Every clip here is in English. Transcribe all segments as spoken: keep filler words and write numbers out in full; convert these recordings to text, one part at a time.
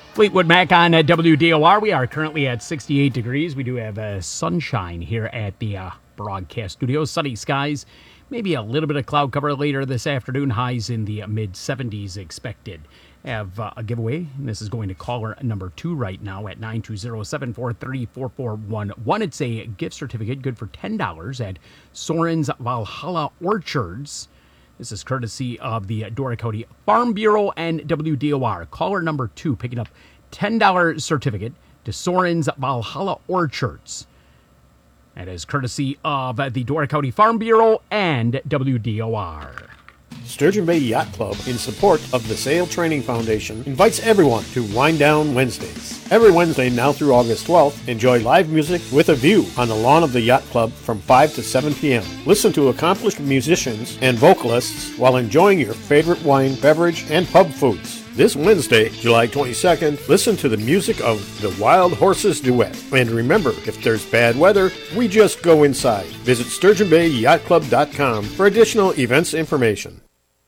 Fleetwood Mac on uh, W D O R. We are currently at sixty-eight degrees. We do have uh, sunshine here at the uh, broadcast studio. Sunny skies. Maybe a little bit of cloud cover later this afternoon. Highs in the uh, mid seventies expected. Have uh, a giveaway, and this is going to caller number two right now at nine two zero, seven four three, four four one one. It's a gift certificate good for ten dollars at Soren's Valhalla Orchards. This is courtesy of the Door County Farm Bureau and W D O R. Caller number two picking up ten dollars certificate to Soren's Valhalla Orchards. That is courtesy of the Door County Farm Bureau and W D O R. Sturgeon Bay Yacht Club, in support of the Sail Training Foundation, invites everyone to Wind Down Wednesdays. Every Wednesday now through August twelfth, enjoy live music with a view on the lawn of the Yacht Club from five to seven p.m. Listen to accomplished musicians and vocalists while enjoying your favorite wine, beverage, and pub foods. This Wednesday, July twenty-second, listen to the music of the Wild Horses Duet. And remember, if there's bad weather, we just go inside. Visit Sturgeon Bay Yacht Club dot com for additional events information.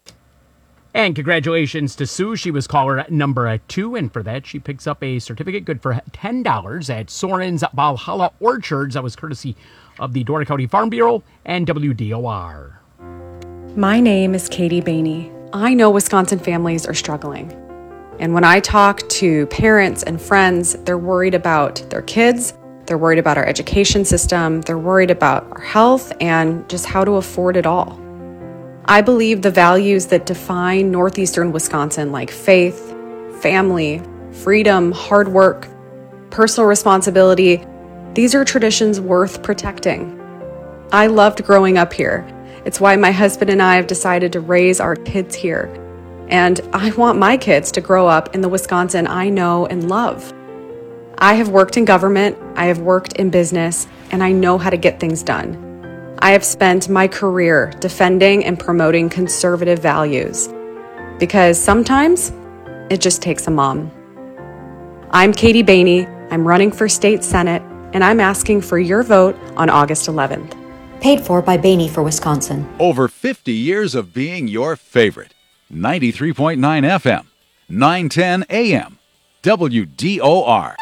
And congratulations to Sue. She was caller number two, and for that, she picks up a certificate good for ten dollars at Soren's Valhalla Orchards. That was courtesy of the Door County Farm Bureau and W D O R. My name is Katie Bainey. I know Wisconsin families are struggling. And when I talk to parents and friends, they're worried about their kids, they're worried about our education system, they're worried about our health, and just how to afford it all. I believe the values that define northeastern Wisconsin, like faith, family, freedom, hard work, personal responsibility, these are traditions worth protecting. I loved growing up here. It's why my husband and I have decided to raise our kids here. And I want my kids to grow up in the Wisconsin I know and love. I have worked in government, I have worked in business, and I know how to get things done. I have spent my career defending and promoting conservative values because sometimes it just takes a mom. I'm Katie Bainey. I'm running for state senate, and I'm asking for your vote on August eleventh. Paid for by Bainey for Wisconsin. Over fifty years of being your favorite. ninety-three point nine F M, nine ten A M, W D O R.